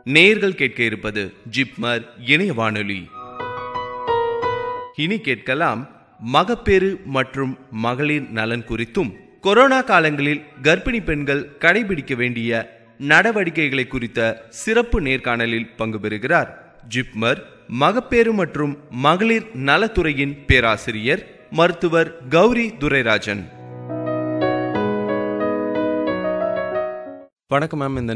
நேயர்கள் கேட்க இருப்பது ஜிப்மர் இணைய வானொலி. இனி கேட்கலாம் மகப்பேறு மற்றும் மகளிர் நலன் குறித்தும், கொரோனா காலங்களில் கர்ப்பிணி பெண்கள் கடைபிடிக்க வேண்டிய நடவடிக்கைகளை குறித்த சிறப்பு நேர்காணலில் பங்கு பெறுகிறார் ஜிப்மர் மகப்பேறு மற்றும் மகளிர் நலத்துறையின் பேராசிரியர் மருத்துவர் கௌரி துரைராஜன். வணக்கம் மேம். இந்த